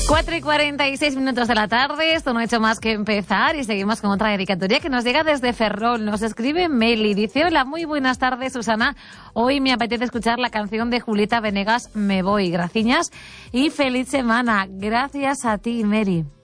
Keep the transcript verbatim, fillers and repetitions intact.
cuatro y cuarenta y seis minutos de la tarde, esto no ha hecho más que empezar y seguimos con otra dedicatoria que nos llega desde Ferrol. Nos escribe Meli, dice: hola, muy buenas tardes, Susana. Hoy me apetece escuchar la canción de Julieta Venegas, Me voy. Graciñas y feliz semana. Gracias a ti, Meli.